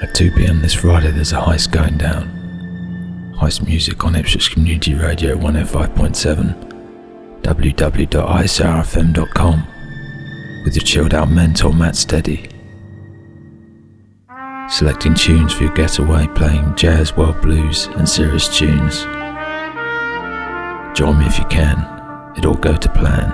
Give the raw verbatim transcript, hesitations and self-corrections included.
At two p.m. this Friday there's a heist going down. Heist music on Ipswich Community Radio one oh five point seven, w w w dot i s r f m dot com, with your chilled out mentor Matt Steady. Selecting tunes for your getaway, playing jazz, world blues and serious tunes. Join me if you can, it all go to plan.